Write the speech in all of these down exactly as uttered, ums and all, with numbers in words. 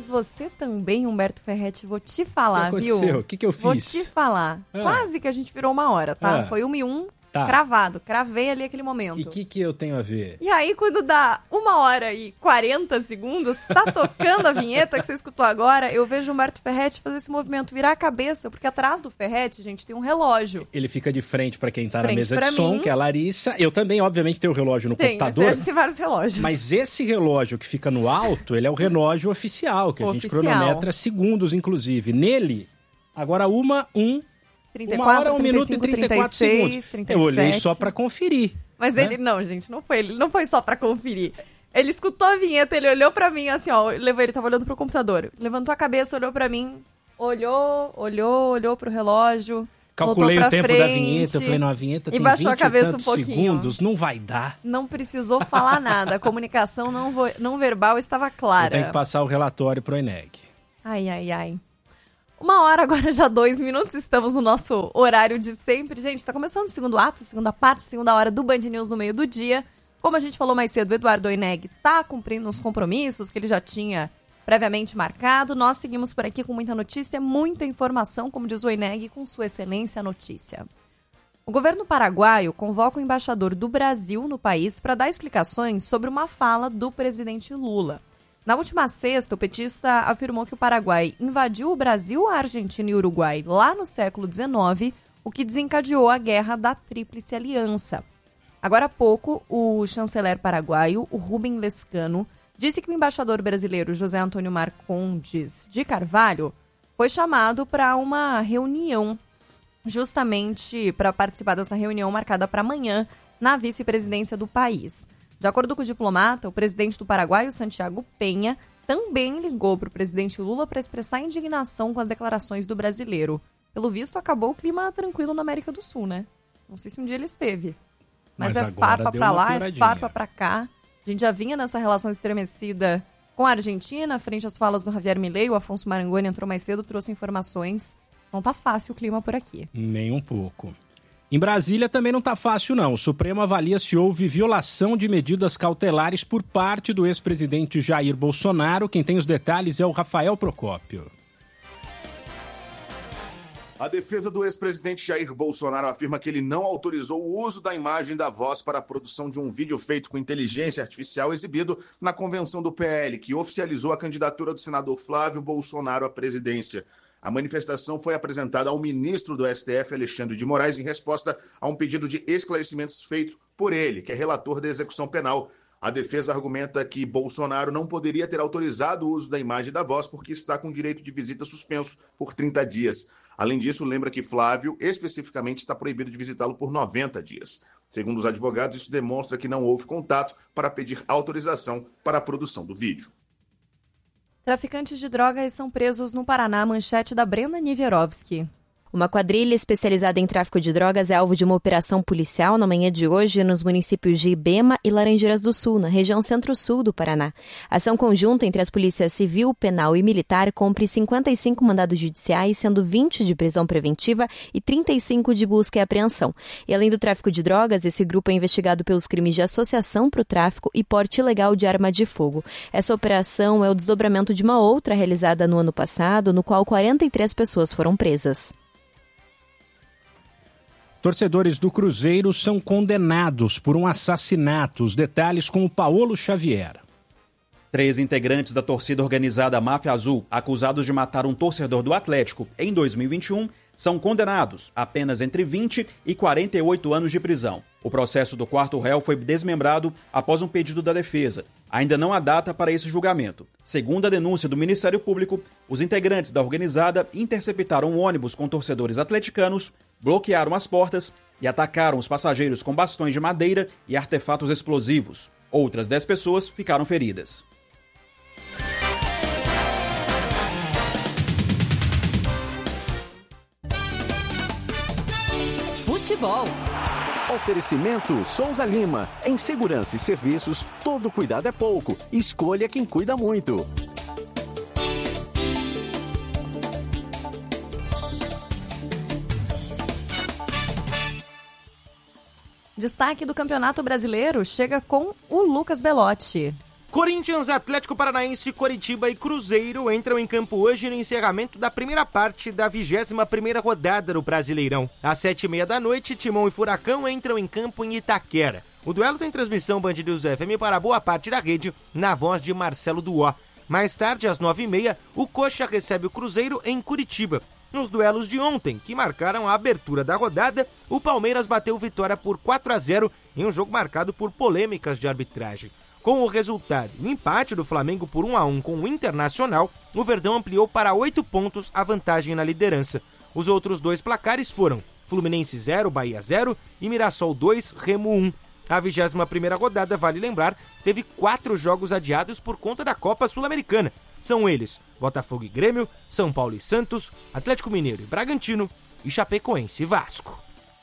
Mas você também, Humberto Ferretti, vou te falar, viu? O que viu? aconteceu? O que, que eu fiz? Vou te falar. Ah. Quase que a gente virou uma hora, tá? Ah. Foi uma e um, Tá. cravado. Cravei ali aquele momento. E o que, que eu tenho a ver? E aí, quando dá uma hora e quarenta segundos, tá tocando a vinheta que você escutou agora, eu vejo o Humberto Ferretti fazer esse movimento, virar a cabeça, porque atrás do Ferretti, gente, tem um relógio. Ele fica de frente pra quem tá Frente na mesa pra de som, mim. que é a Larissa. Eu também, obviamente, tenho o relógio no Tem, computador. a gente tem vários relógios. Mas esse relógio que fica no alto, ele é o relógio oficial, que a gente Oficial. cronometra segundos, inclusive. Nele, agora uma, um... trinta e Uma quatro, hora, um minuto e trinta e quatro segundos. trinta e sete. Eu olhei só pra conferir. Mas né? ele, não, gente, não foi, ele não foi só pra conferir. Ele escutou a vinheta, ele olhou pra mim assim, ó, levou, ele tava olhando pro computador. Levantou a cabeça, olhou pra mim, olhou, olhou, olhou pro relógio. Calculei o tempo frente, da vinheta, eu falei, não, a vinheta tem baixou a vinte cabeça e tantos um pouquinho. segundos, não vai dar. Não precisou falar nada, a comunicação não, vo- não verbal estava Eu clara. tenho que passar o relatório pro Eneg. Ai, ai, ai. Uma hora, agora já dois minutos, estamos no nosso horário de sempre. Gente, tá começando o segundo ato, segunda parte, segunda hora do Band News no meio do dia. Como a gente falou mais cedo, o Eduardo Oineg tá cumprindo os compromissos que ele já tinha previamente marcado. Nós seguimos por aqui com muita notícia, muita informação, como diz o Oineg, com sua excelência a notícia. O governo paraguaio convoca o embaixador do Brasil no país para dar explicações sobre uma fala do presidente Lula. Na última sexta, o petista afirmou que o Paraguai invadiu o Brasil, a Argentina e o Uruguai lá no século dezenove, o que desencadeou a guerra da Tríplice Aliança. Agora há pouco, o chanceler paraguaio, o Rubem Lescano, disse que o embaixador brasileiro José Antônio Marcondes de Carvalho foi chamado para uma reunião, justamente para participar dessa reunião marcada para amanhã na vice-presidência do país. De acordo com o diplomata, o presidente do Paraguai, o Santiago Penha, também ligou para o presidente Lula para expressar indignação com as declarações do brasileiro. Pelo visto, acabou o clima tranquilo na América do Sul, né? Não sei se um dia ele esteve. Mas, Mas é farpa para lá, é farpa para cá. A gente já vinha nessa relação estremecida com a Argentina, frente às falas do Javier Milei. O Afonso Marangoni entrou mais cedo, trouxe informações. Não tá fácil o clima por aqui. Nem um pouco. Em Brasília também não está fácil, não. O Supremo avalia se houve violação de medidas cautelares por parte do ex-presidente Jair Bolsonaro. Quem tem os detalhes é o Rafael Procópio. A defesa do ex-presidente Jair Bolsonaro afirma que ele não autorizou o uso da imagem da voz para a produção de um vídeo feito com inteligência artificial exibido na convenção do P L, que oficializou a candidatura do senador Flávio Bolsonaro à presidência. A manifestação foi apresentada ao ministro do S T F, Alexandre de Moraes, em resposta a um pedido de esclarecimentos feito por ele, que é relator da execução penal. A defesa argumenta que Bolsonaro não poderia ter autorizado o uso da imagem da voz porque está com direito de visita suspenso por trinta dias. Além disso, lembra que Flávio, especificamente, está proibido de visitá-lo por noventa dias. Segundo os advogados, isso demonstra que não houve contato para pedir autorização para a produção do vídeo. Traficantes de drogas são presos no Paraná, manchete da Brenda Niverovski. Uma quadrilha especializada em tráfico de drogas é alvo de uma operação policial na manhã de hoje nos municípios de Ibema e Laranjeiras do Sul, na região centro-sul do Paraná. A ação conjunta entre as polícias civil, penal e militar cumpre cinquenta e cinco mandados judiciais, sendo vinte de prisão preventiva e trinta e cinco de busca e apreensão. E além do tráfico de drogas, esse grupo é investigado pelos crimes de associação para o tráfico e porte ilegal de arma de fogo. Essa operação é o desdobramento de uma outra realizada no ano passado, no qual quarenta e três pessoas foram presas. Torcedores do Cruzeiro são condenados por um assassinato. Os detalhes com o Paulo Xavier. Três integrantes da torcida organizada Máfia Azul, acusados de matar um torcedor do Atlético em dois mil e vinte e um, são condenados a apenas entre vinte e quarenta e oito anos de prisão. O processo do quarto réu foi desmembrado após um pedido da defesa. Ainda não há data para esse julgamento. Segundo a denúncia do Ministério Público, os integrantes da organizada interceptaram um ônibus com torcedores atleticanos, bloquearam as portas e atacaram os passageiros com bastões de madeira e artefatos explosivos. Outras dez pessoas ficaram feridas. Futebol. Oferecimento Souza Lima. Em segurança e serviços, todo cuidado é pouco. Escolha quem cuida muito. Destaque do Campeonato Brasileiro chega com o Lucas Belotti. Corinthians, Atlético Paranaense, Coritiba e Cruzeiro entram em campo hoje no encerramento da primeira parte da vigésima primeira rodada do Brasileirão. Às sete e meia da noite, Timão e Furacão entram em campo em Itaquera. O duelo tem transmissão Band News F M para boa parte da rede, na voz de Marcelo Duó. Mais tarde, às nove e meia, o Coxa recebe o Cruzeiro em Curitiba. Nos duelos de ontem, que marcaram a abertura da rodada, o Palmeiras bateu vitória por quatro a zero em um jogo marcado por polêmicas de arbitragem. Com o resultado e o empate do Flamengo por um a um com o Internacional, o Verdão ampliou para oito pontos a vantagem na liderança. Os outros dois placares foram Fluminense zero, Bahia zero e Mirassol dois, Remo um. A vigésima primeira rodada, vale lembrar, teve quatro jogos adiados por conta da Copa Sul-Americana. São eles Botafogo e Grêmio, São Paulo e Santos, Atlético Mineiro e Bragantino e Chapecoense e Vasco.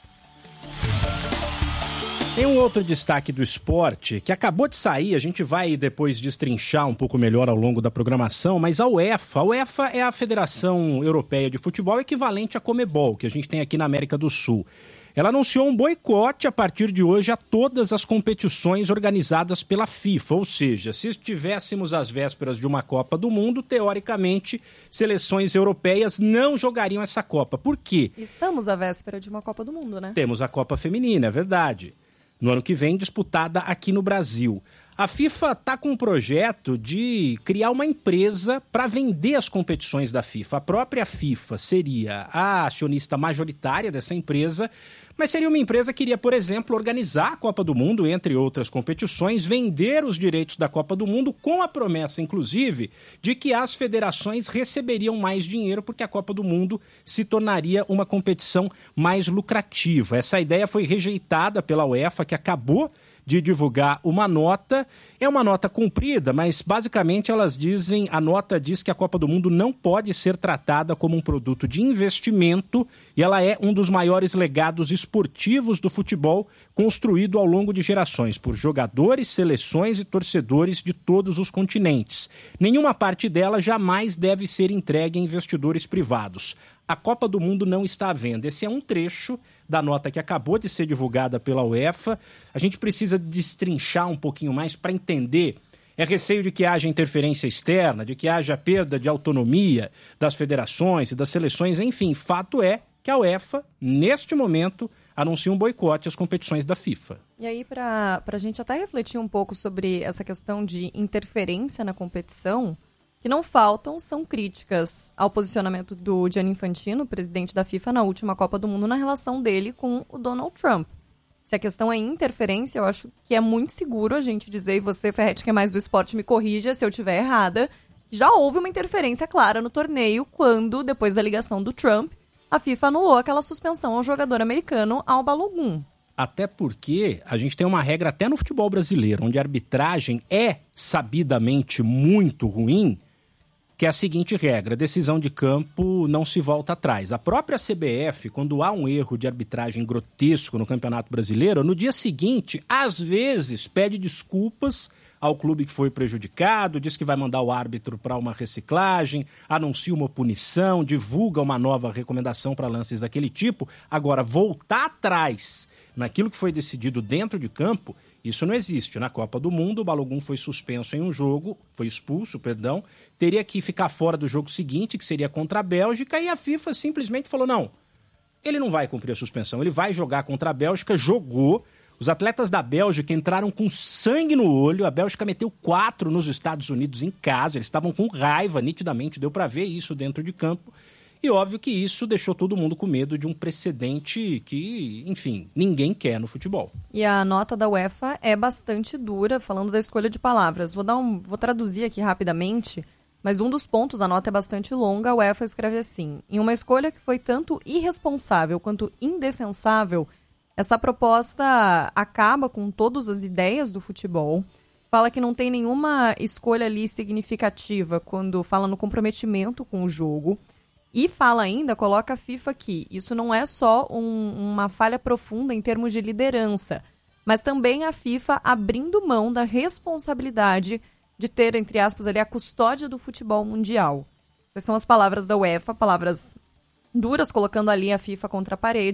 Tem um outro destaque do esporte que acabou de sair, a gente vai depois destrinchar um pouco melhor ao longo da programação, mas a UEFA, a UEFA é a Federação Europeia de Futebol equivalente à Comebol, que a gente tem aqui na América do Sul. Ela anunciou um boicote a partir de hoje a todas as competições organizadas pela FIFA, ou seja, se estivéssemos às vésperas de uma Copa do Mundo, teoricamente, seleções europeias não jogariam essa Copa. Por quê? Estamos à véspera de uma Copa do Mundo, né? Temos a Copa Feminina, é verdade. No ano que vem, disputada aqui no Brasil. A FIFA está com um projeto de criar uma empresa para vender as competições da FIFA. A própria FIFA seria a acionista majoritária dessa empresa, mas seria uma empresa que iria, por exemplo, organizar a Copa do Mundo, entre outras competições, vender os direitos da Copa do Mundo, com a promessa, inclusive, de que as federações receberiam mais dinheiro porque a Copa do Mundo se tornaria uma competição mais lucrativa. Essa ideia foi rejeitada pela UEFA, que acabou de divulgar uma nota. É uma nota comprida, mas basicamente elas dizem, a nota diz que a Copa do Mundo não pode ser tratada como um produto de investimento e ela é um dos maiores legados esportivos do futebol construído ao longo de gerações por jogadores, seleções e torcedores de todos os continentes. Nenhuma parte dela jamais deve ser entregue a investidores privados. A Copa do Mundo não está à venda. Esse é um trecho da nota que acabou de ser divulgada pela UEFA. A gente precisa destrinchar um pouquinho mais para entender. É receio de que haja interferência externa, de que haja perda de autonomia das federações e das seleções. Enfim, fato é que a UEFA, neste momento, anuncia um boicote às competições da FIFA. E aí, para a gente até refletir um pouco sobre essa questão de interferência na competição, que não faltam são críticas ao posicionamento do Gianni Infantino, presidente da FIFA, na última Copa do Mundo, na relação dele com o Donald Trump. Se a questão é interferência, eu acho que é muito seguro a gente dizer, e você, Ferretti, que é mais do esporte, me corrija se eu estiver errada, já houve uma interferência clara no torneio quando, depois da ligação do Trump, a FIFA anulou aquela suspensão ao jogador americano Alba Balogun. Até porque a gente tem uma regra até no futebol brasileiro, onde a arbitragem é sabidamente muito ruim, que é a seguinte regra: decisão de campo não se volta atrás. A própria C B F, quando há um erro de arbitragem grotesco no Campeonato Brasileiro, no dia seguinte, às vezes, pede desculpas ao clube que foi prejudicado, diz que vai mandar o árbitro para uma reciclagem, anuncia uma punição, divulga uma nova recomendação para lances daquele tipo. Agora, voltar atrás naquilo que foi decidido dentro de campo, isso não existe. Na Copa do Mundo, o Balogun foi suspenso em um jogo, foi expulso, perdão, teria que ficar fora do jogo seguinte, que seria contra a Bélgica, e a FIFA simplesmente falou, não, ele não vai cumprir a suspensão, ele vai jogar contra a Bélgica, jogou. Os atletas da Bélgica entraram com sangue no olho, a Bélgica meteu quatro nos Estados Unidos em casa, eles estavam com raiva, nitidamente, deu para ver isso dentro de campo. E óbvio que isso deixou todo mundo com medo de um precedente que, enfim, ninguém quer no futebol. E a nota da UEFA é bastante dura, falando da escolha de palavras. Vou, dar um, vou traduzir aqui rapidamente, mas um dos pontos, a nota é bastante longa, a UEFA escreve assim: em uma escolha que foi tanto irresponsável quanto indefensável, essa proposta acaba com todas as ideias do futebol. Fala que não tem nenhuma escolha ali significativa quando fala no comprometimento com o jogo. E fala ainda, coloca a FIFA aqui, isso não é só um, uma falha profunda em termos de liderança, mas também a FIFA abrindo mão da responsabilidade de ter, entre aspas, ali, a custódia do futebol mundial. Essas são as palavras da UEFA, palavras duras, colocando ali a FIFA contra a parede,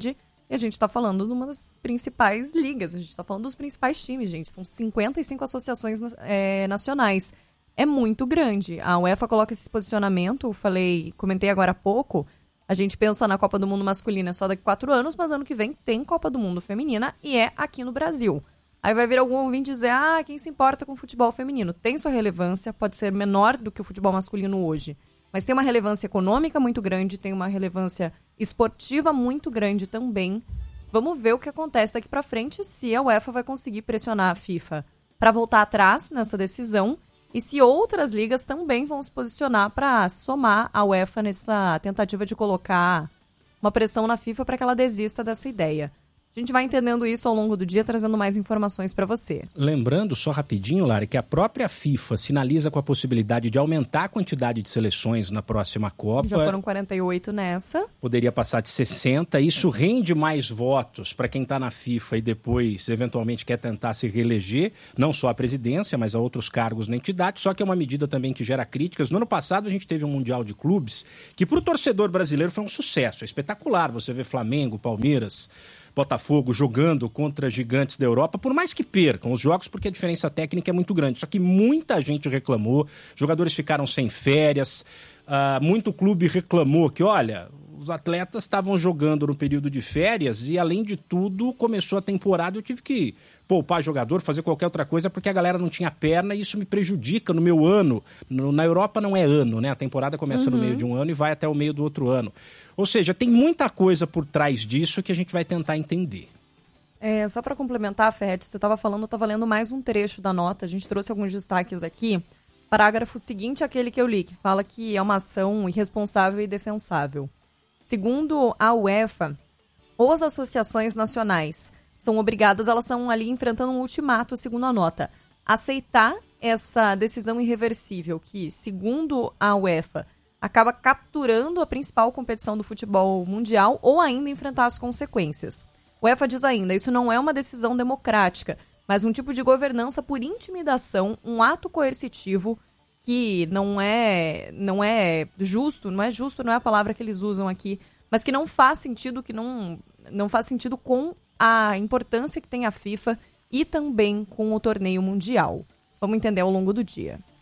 E a gente está falando de uma das principais ligas, a gente está falando dos principais times, gente. São cinquenta e cinco associações é, nacionais. É muito grande. A UEFA coloca esse posicionamento, eu falei, comentei agora há pouco, a gente pensa na Copa do Mundo masculina só daqui a quatro anos, mas ano que vem tem Copa do Mundo feminina e é aqui no Brasil. Aí vai vir algum ouvinte dizer, ah, quem se importa com o futebol feminino? Tem sua relevância, pode ser menor do que o futebol masculino hoje, mas tem uma relevância econômica muito grande, tem uma relevância esportiva muito grande também. Vamos ver o que acontece daqui pra frente, se a UEFA vai conseguir pressionar a FIFA para voltar atrás nessa decisão e se outras ligas também vão se posicionar para somar a UEFA nessa tentativa de colocar uma pressão na FIFA para que ela desista dessa ideia. A gente vai entendendo isso ao longo do dia, trazendo mais informações para você. Lembrando, só rapidinho, Lari, que a própria FIFA sinaliza com a possibilidade de aumentar a quantidade de seleções na próxima Copa. Já foram quarenta e oito nessa. Poderia passar de sessenta. Isso rende mais votos para quem está na FIFA e depois, eventualmente, quer tentar se reeleger, não só a presidência, mas a outros cargos na entidade. Só que é uma medida também que gera críticas. No ano passado, a gente teve um Mundial de Clubes que, para o torcedor brasileiro, foi um sucesso. É espetacular você ver Flamengo, Palmeiras, Botafogo jogando contra gigantes da Europa, por mais que percam os jogos, porque a diferença técnica é muito grande. Só que muita gente reclamou, jogadores ficaram sem férias, uh, muito clube reclamou que, olha, os atletas estavam jogando no período de férias e, além de tudo, começou a temporada e eu tive que poupar jogador, fazer qualquer outra coisa, porque a galera não tinha perna e isso me prejudica no meu ano. No, na Europa não é ano, né? A temporada começa uhum. no meio de um ano e vai até o meio do outro ano. Ou seja, tem muita coisa por trás disso que a gente vai tentar entender. É, só para complementar, Fed, você estava falando, eu estava lendo mais um trecho da nota, a gente trouxe alguns destaques aqui. Parágrafo seguinte, aquele que eu li, que fala que é uma ação irresponsável e defensável. Segundo a UEFA, ou as associações nacionais são obrigadas, elas estão ali enfrentando um ultimato, segundo a nota, aceitar essa decisão irreversível que, segundo a UEFA, acaba capturando a principal competição do futebol mundial ou ainda enfrentar as consequências. O UEFA diz ainda, isso não é uma decisão democrática, mas um tipo de governança por intimidação, um ato coercitivo que não é, não é justo, não é justo, não é a palavra que eles usam aqui, mas que não faz sentido, que não, não faz sentido com a importância que tem a FIFA e também com o torneio mundial. Vamos entender ao longo do dia.